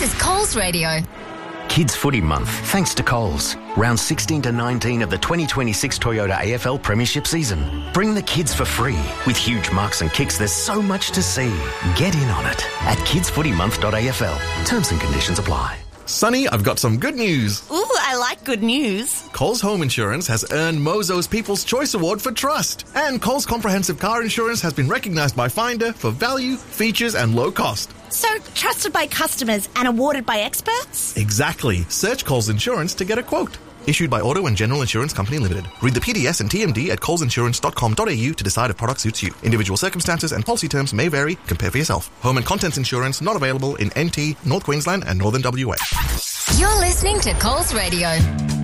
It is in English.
This is Coles Radio. Kids Footy Month, thanks to Coles. Round 16 to 19 of the 2026 Toyota AFL Premiership season. Bring the kids for free. With huge marks and kicks, there's so much to see. Get in on it at kidsfootymonth.afl. Terms and conditions apply. Sonny, I've got some good news. Ooh, I like good news. Coles Home Insurance has earned Mozo's People's Choice Award for trust. And Coles Comprehensive Car Insurance has been recognised by Finder for value, features and low cost. So, trusted by customers and awarded by experts? Exactly. Search Coles Insurance to get a quote. Issued by Auto and General Insurance Company Limited. Read the PDS and TMD at colesinsurance.com.au to decide if product suits you. Individual circumstances and policy terms may vary. Compare for yourself. Home and contents insurance not available in NT, North Queensland and Northern WA. You're listening to Coles Radio.